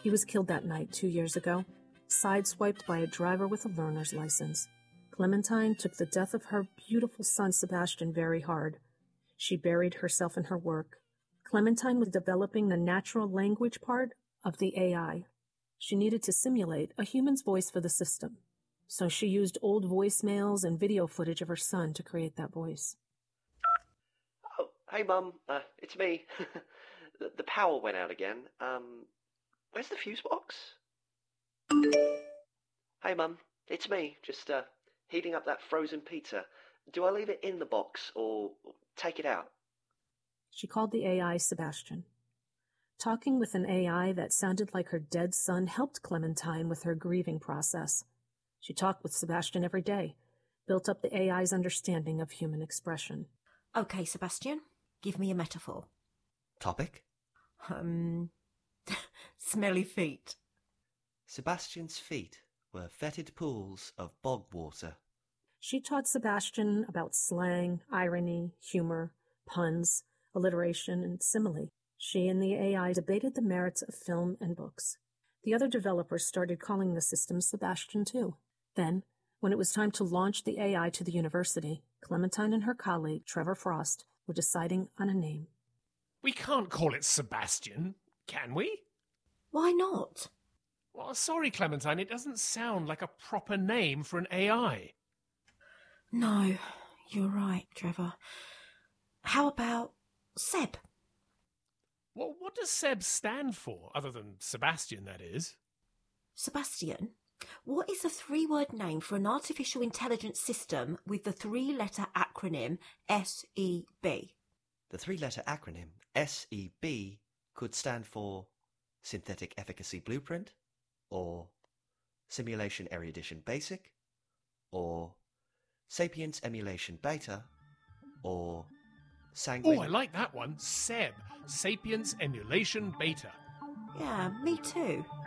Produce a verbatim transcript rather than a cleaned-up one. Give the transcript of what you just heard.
He was killed that night two years ago, sideswiped by a driver with a learner's license. Clementine took the death of her beautiful son Sebastian very hard. She buried herself in her work. Clementine was developing the natural language part of the A I. She needed to simulate a human's voice for the system. So she used old voicemails and video footage of her son to create that voice. Oh, hey Mum, uh, it's me. the, the power went out again. Um, where's the fuse box? Hey Mum, it's me, just uh, heating up that frozen pizza. Do I leave it in the box or take it out? She called the A I Sebastian. Talking with an A I that sounded like her dead son helped Clementine with her grieving process. She talked with Sebastian every day, built up the A I's understanding of human expression. Okay, Sebastian, give me a metaphor. Topic? Um, smelly feet. Sebastian's feet were fetid pools of bog water. She taught Sebastian about slang, irony, humor, puns, alliteration, and simile. She and the A I debated the merits of film and books. The other developers started calling the system Sebastian too. Then, when it was time to launch the A I to the university, Clementine and her colleague, Trevor Frost, were deciding on a name. We can't call it Sebastian, can we? Why not? Well, sorry, Clementine, it doesn't sound like a proper name for an A I. No, you're right, Trevor. How about Seb? Well, what does Seb stand for, other than Sebastian, that is? Sebastian? What is a three-word name for an artificial intelligence system with the three-letter acronym S E B? The three-letter acronym S E B could stand for Synthetic Efficacy Blueprint, or Simulation Erudition Basic, or Sapience Emulation Beta, or Sanguine... Oh, I like that one. Seb. Sapience Emulation Beta. Yeah, me too.